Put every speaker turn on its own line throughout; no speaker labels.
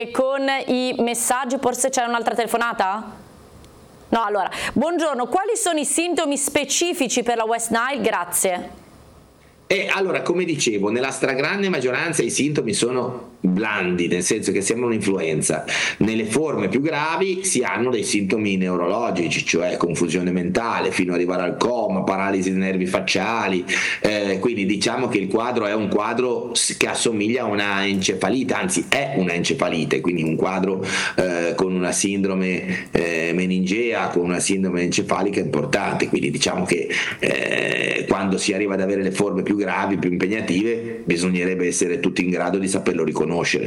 con i messaggi, forse c'è un'altra telefonata? No, allora, buongiorno, quali sono i sintomi specifici per la West Nile? Grazie.
Allora, come dicevo, nella stragrande maggioranza i sintomi sono blandi, nel senso che sembra un'influenza. Nelle forme più gravi si hanno dei sintomi neurologici, cioè confusione mentale, fino ad arrivare al coma, paralisi dei nervi facciali, quindi diciamo che il quadro è un quadro che assomiglia a una encefalite, anzi è una encefalite, quindi un quadro con una sindrome meningea, con una sindrome encefalica importante, quindi diciamo che quando si arriva ad avere le forme più gravi, più impegnative, bisognerebbe essere tutti in grado di saperlo riconoscere.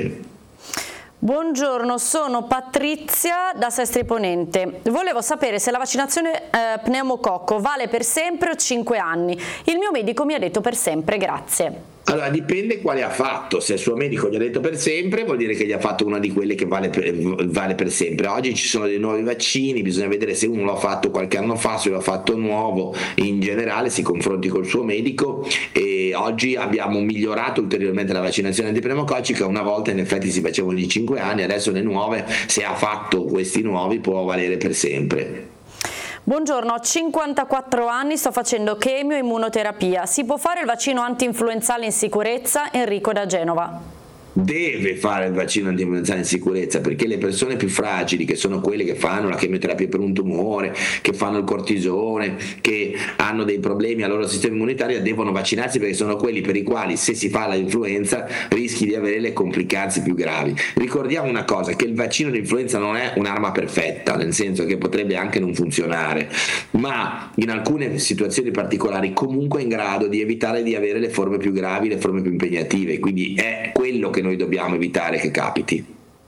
Buongiorno, sono Patrizia da Sestri Ponente. Volevo sapere se la vaccinazione pneumococco vale per sempre o 5 anni. Il mio medico mi ha detto per sempre, grazie.
Allora, dipende quale ha fatto. Se il suo medico gli ha detto per sempre, vuol dire che gli ha fatto una di quelle che vale per sempre. Oggi ci sono dei nuovi vaccini, bisogna vedere se uno l'ha fatto qualche anno fa, se l'ha fatto nuovo. In generale si confronti col suo medico, e oggi abbiamo migliorato ulteriormente la vaccinazione antipneumococcica. Una volta in effetti si facevano di 5 anni, adesso le nuove, se ha fatto questi nuovi, può valere per sempre.
Buongiorno, ho 54 anni, sto facendo chemio e immunoterapia. Si può fare il vaccino antinfluenzale in sicurezza? Enrico da Genova.
Deve fare il vaccino antinfluenzale in sicurezza, perché le persone più fragili, che sono quelle che fanno la chemioterapia per un tumore, che fanno il cortisone, che hanno dei problemi al loro sistema immunitario, devono vaccinarsi, perché sono quelli per i quali, se si fa l'influenza, rischi di avere le complicanze più gravi. Ricordiamo una cosa, che il vaccino di influenza non è un'arma perfetta, nel senso che potrebbe anche non funzionare, ma in alcune situazioni particolari comunque è in grado di evitare di avere le forme più gravi, le forme più impegnative, quindi è quello che noi dobbiamo evitare che capiti.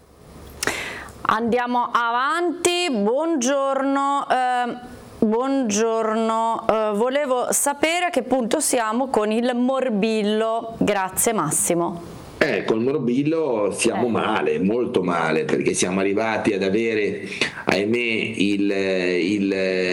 Andiamo avanti. Buongiorno. Volevo sapere a che punto siamo con il morbillo. Grazie Massimo.
Col morbillo siamo male, molto male, perché siamo arrivati ad avere, ahimè, il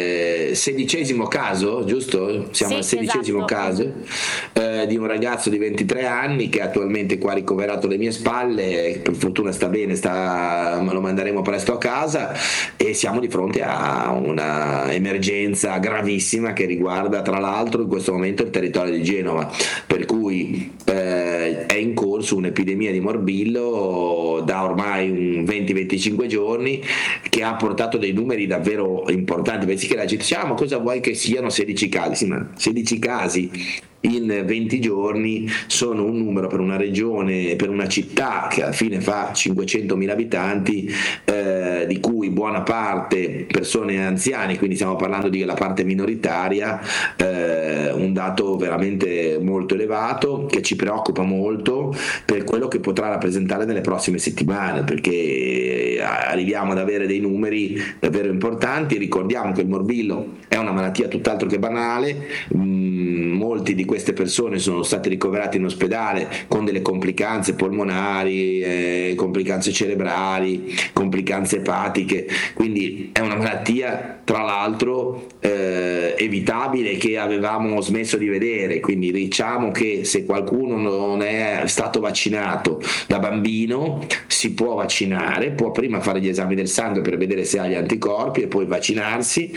16° caso, giusto? Siamo al 16° caso di un ragazzo di 23 anni che attualmente qua ricoverato alle mie spalle, per fortuna sta bene, lo manderemo presto a casa, e siamo di fronte a una emergenza gravissima che riguarda tra l'altro in questo momento il territorio di Genova, per cui è in corso un'epidemia di morbillo da ormai un 20-25 giorni, che ha portato dei numeri davvero importanti. Pensi che la gente dice: ma cosa vuoi che siano 16 casi? Sì, ma 16 casi in 20 giorni sono un numero per una regione, per una città che alla fine fa 500.000 abitanti, di cui buona parte persone anziane, quindi stiamo parlando della parte minoritaria, un dato veramente molto elevato che ci preoccupa molto per quello che potrà rappresentare nelle prossime settimane, perché arriviamo ad avere dei numeri davvero importanti. Ricordiamo che il morbillo è una malattia tutt'altro che banale, molti di queste persone sono stati ricoverati in ospedale con delle complicanze polmonari, complicanze cerebrali, complicanze epatiche, quindi è una malattia tra l'altro evitabile, che avevamo smesso di vedere. Quindi diciamo che se qualcuno non è stato vaccinato da bambino si può vaccinare, può prima fare gli esami del sangue per vedere se ha gli anticorpi e poi vaccinarsi.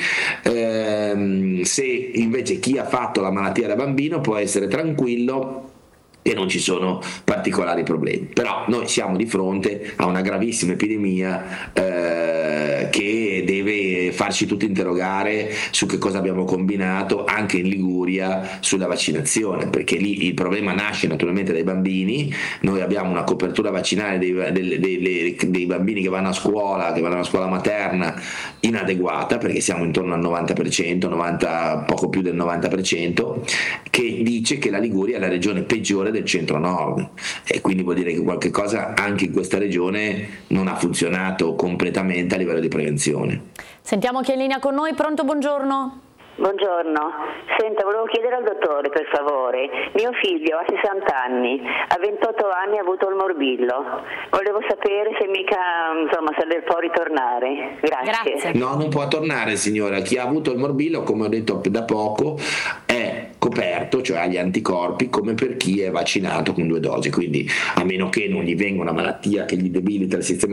Se invece chi ha fatto la malattia da bambino può essere tranquillo e non ci sono particolari problemi. Però noi siamo di fronte a una gravissima epidemia che deve farci tutti interrogare su che cosa abbiamo combinato anche in Liguria sulla vaccinazione, perché lì il problema nasce naturalmente dai bambini. Noi abbiamo una copertura vaccinale dei bambini che vanno a scuola, materna, inadeguata, perché siamo intorno al 90%, poco più del 90%, che dice che la Liguria è la regione peggiore del centro-nord, e quindi vuol dire che qualche cosa anche in questa regione non ha funzionato completamente a livello di prevenzione.
Sentiamo chi è in linea con noi. Pronto, buongiorno.
Buongiorno, senta, volevo chiedere al dottore per favore, mio figlio ha 60 anni, a 28 anni ha avuto il morbillo, volevo sapere se se può ritornare. Grazie.
No, non può tornare signora, chi ha avuto il morbillo, come ho detto da poco, è coperto, cioè ha gli anticorpi come per chi è vaccinato con 2 dosi, quindi a meno che non gli venga una malattia che gli debilita il sistema